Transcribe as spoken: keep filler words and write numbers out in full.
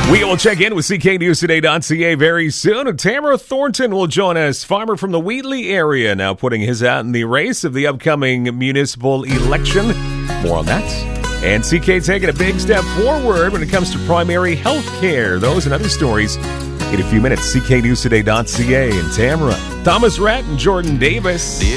We will check in with C K News Today dot C A very soon. Tamara Thornton will join us, farmer from the Wheatley area, now putting his hat in the race of the upcoming municipal election. More on that. And C K taking a big step forward when it comes to primary health care. Those and other stories in a few minutes. C K News Today dot C A and Tamara. Thomas Rhett and Jordan Davis.